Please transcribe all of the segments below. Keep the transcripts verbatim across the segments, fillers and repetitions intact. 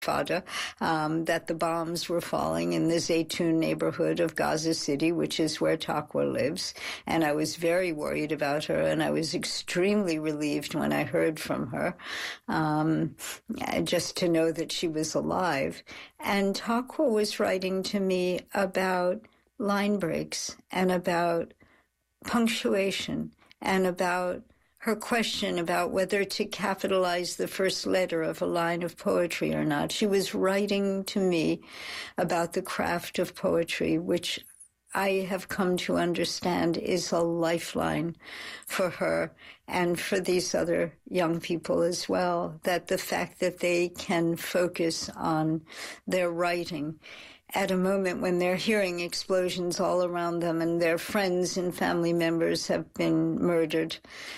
Fada, um, that the bombs were falling in the Zaytun neighborhood of Gaza City, which is where Taqwa lives. And I was very worried about her, and I was extremely relieved when I heard from her, um, just to know that she was alive. And Taqwa was writing to me about line breaks and about punctuation and about her question about whether to capitalize the first letter of a line of poetry or not. She was writing to me about the craft of poetry, which I have come to understand is a lifeline for her and for these other young people as well, that the fact that they can focus on their writing at a moment when they're hearing explosions all around them and their friends and family members have been murdered,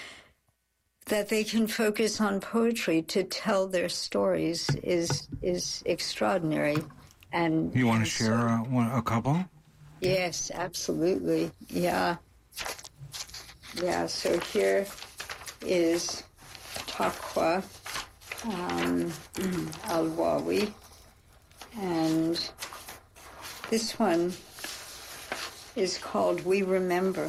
that they can focus on poetry to tell their stories is is extraordinary. And you want to and share so, a, one, a couple? Yes, absolutely. Yeah. Yeah, so here is Taqwa um, Al-Wawi, and this one is called We Remember.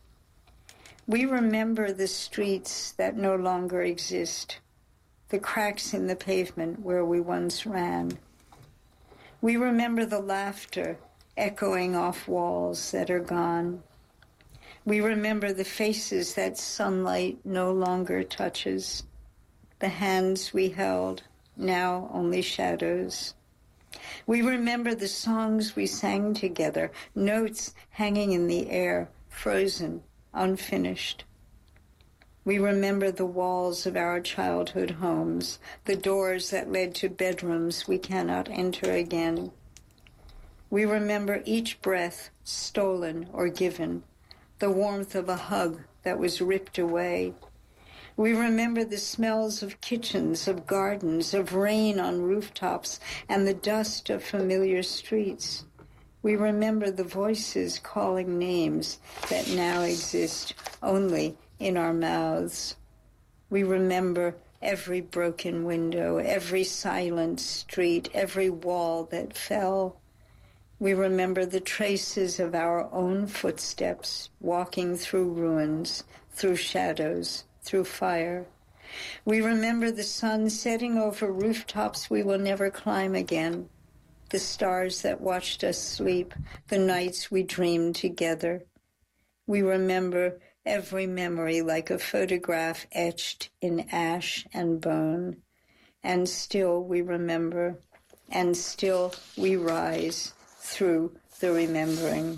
We remember the streets that no longer exist, the cracks in the pavement where we once ran. We remember the laughter echoing off walls that are gone. We remember the faces that sunlight no longer touches, the hands we held, now only shadows. We remember the songs we sang together, notes hanging in the air, frozen, unfinished. We remember the walls of our childhood homes, the doors that led to bedrooms we cannot enter again. We remember each breath stolen or given, the warmth of a hug that was ripped away. We remember the smells of kitchens, of gardens, of rain on rooftops, and the dust of familiar streets. We remember the voices calling names that now exist only in our mouths. We remember every broken window, every silent street, every wall that fell. We remember the traces of our own footsteps walking through ruins, through shadows, through fire. We remember the sun setting over rooftops we will never climb again, the stars that watched us sleep, the nights we dreamed together. We remember every memory like a photograph etched in ash and bone. And still we remember, and still we rise through the remembering.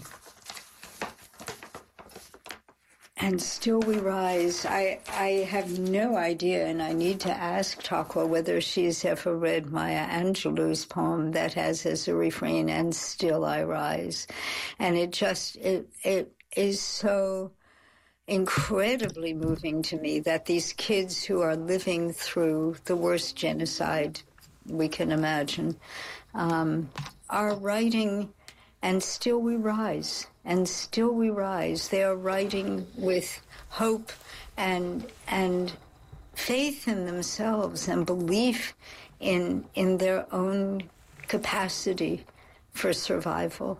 And still we rise. I, I have no idea, and I need to ask Taqwa whether she's ever read Maya Angelou's poem that has as a refrain, and still I rise. And it just, it, it is so incredibly moving to me that these kids who are living through the worst genocide we can imagine um, are writing, and still we rise. And still we rise. They are writing with hope and and faith in themselves and belief in in their own capacity for survival.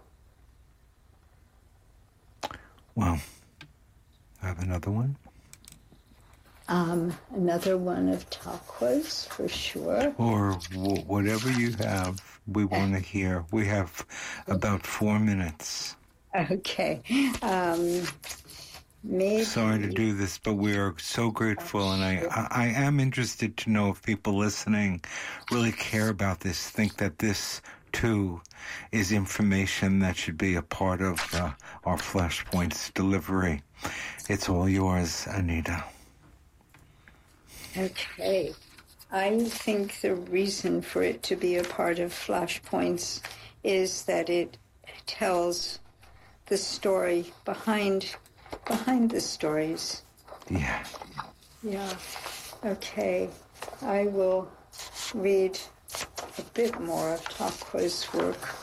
Well, I have another one. Um, another one of Taqwa's, for sure. Or w- whatever you have, we want to hear. We have about four minutes. Okay. Um, maybe. Sorry to do this, but we are so grateful, and I, I, I am interested to know if people listening really care about this, think that this, too, is information that should be a part of uh, our Flashpoints delivery. It's all yours, Anita. Okay. I think the reason for it to be a part of Flashpoints is that it tells the story behind behind the stories. Yeah. Yeah. Okay. I will read a bit more of Taqwa's work.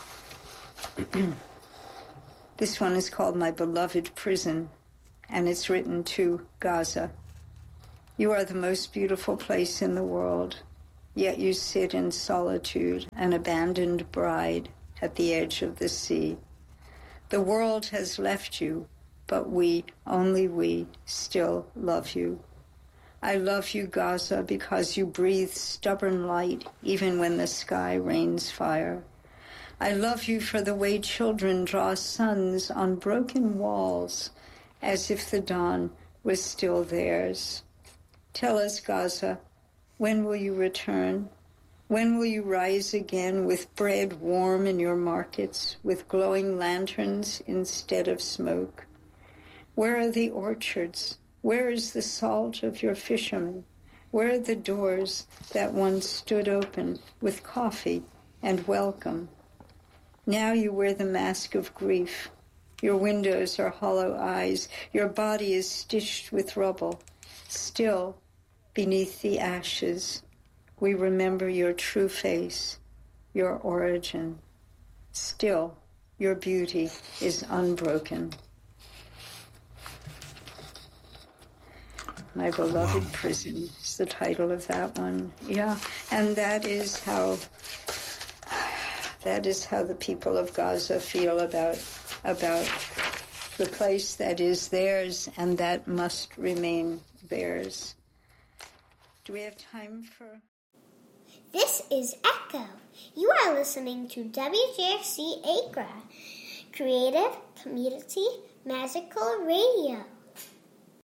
This one is called My Beloved Prison, and it's written to Gaza. You are the most beautiful place in the world. yet you sit in solitude, an abandoned bride at the edge of the sea. The world has left you, but we, only we, still love you. I love you, Gaza, because you breathe stubborn light even when the sky rains fire. I love you for the way children draw suns on broken walls as if the dawn was still theirs. Tell us, Gaza, when will you return? When will you rise again with bread warm in your markets, with glowing lanterns instead of smoke? Where are the orchards? Where is the salt of your fishermen? Where are the doors that once stood open with coffee and welcome? Now you wear the mask of grief. Your windows are hollow eyes. Your body is stitched with rubble. Still, beneath the ashes, we remember your true face, your origin. Still, your beauty is unbroken. My Beloved Wow. Prison is the title of that one. Yeah, and that is how that is how the people of Gaza feel about about the place that is theirs and that must remain theirs. Do we have time for... This is Echo. You are listening to W J X C Acra, Creative Community Magical Radio.